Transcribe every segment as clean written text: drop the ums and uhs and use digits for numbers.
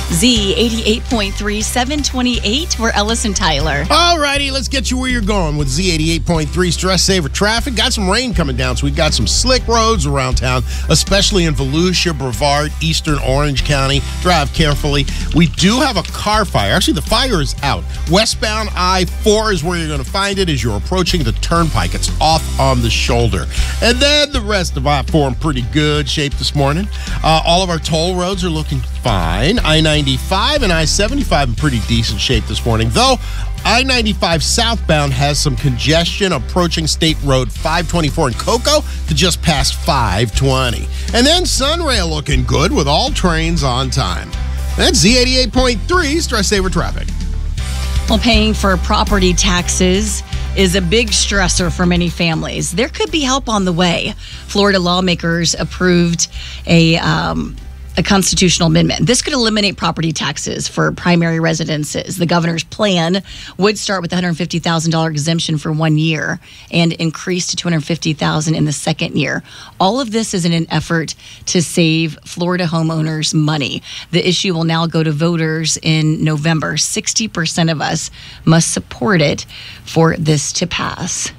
Z88.3, 728. We're Ellis and Tyler. All righty, let's get you where you're going with Z88.3 Stress Saver Traffic. Got some rain coming down, so we've got some slick roads around town, especially in Volusia, Brevard, Eastern Orange County. Drive carefully. We do have a car fire. Actually, the fire is out. Westbound I-4 is where you're going to find it as you're approaching the turnpike. It's off on the shoulder. And then the rest of I-4 in pretty good shape this morning. All of our toll roads are looking fine. I-95 and I-75 in pretty decent shape this morning, though I-95 southbound has some congestion approaching State Road 524 in Cocoa to just past 520. And then Sunrail looking good with all trains on time. That's Z88.3 Stress Saver Traffic. Well, paying for property taxes is a big stressor for many families. There could be help on the way. Florida lawmakers approved a constitutional amendment. This could eliminate property taxes for primary residences. The governor's plan would start with a $150,000 exemption for 1 year and increase to $250,000 in the second year. All of this is in an effort to save Florida homeowners money. The issue will now go to voters in November. 60% of us must support it for this to pass.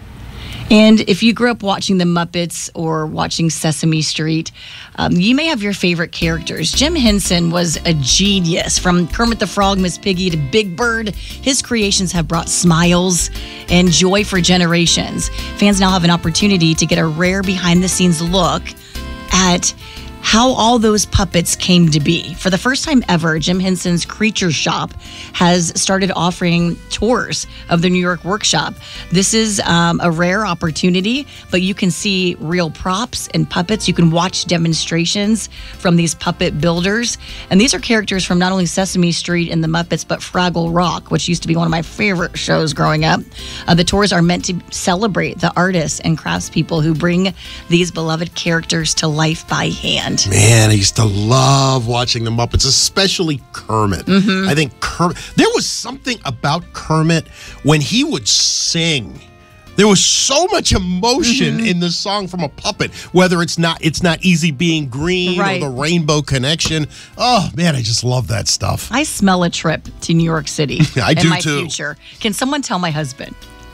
And if you grew up watching The Muppets or watching Sesame Street, you may have your favorite characters. Jim Henson was a genius. From Kermit the Frog, Miss Piggy to Big Bird, his creations have brought smiles and joy for generations. Fans now have an opportunity to get a rare behind-the-scenes look at how all those puppets came to be. For the first time ever, Jim Henson's Creature Shop has started offering tours of the New York workshop. This is a rare opportunity, but you can see real props and puppets. You can watch demonstrations from these puppet builders. And these are characters from not only Sesame Street and the Muppets, but Fraggle Rock, which used to be one of my favorite shows growing up. The tours are meant to celebrate the artists and craftspeople who bring these beloved characters to life by hand. Man, I used to love watching the Muppets, especially Kermit. I think Kermit, there was something about Kermit when he would sing. There was so much emotion in the song from a puppet, whether it's not Easy Being Green or the Rainbow Connection. Oh, man, I just love that stuff. I smell a trip to New York City I do in my too. future. Can someone tell my husband?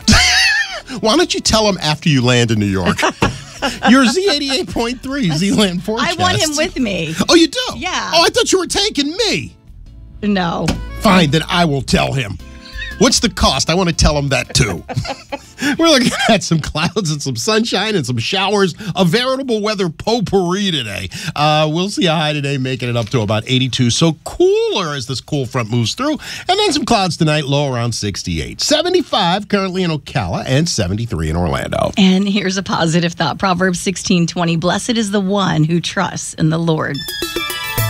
Why don't you tell him after you land in New York? Your Z88.3 Z-Land forecast. I want him with me. Oh, you do? Yeah. Oh, I thought you were taking me. No. Fine, then I will tell him. What's the cost? I want to tell him that too. We're looking at some clouds and some sunshine and some showers. A veritable weather potpourri today. We'll see a high today, making it up to about 82. So cooler as this cool front moves through. And then some clouds tonight, low around 68. 75 currently in Ocala and 73 in Orlando. And here's a positive thought. Proverbs 16:20. Blessed is the one who trusts in the Lord.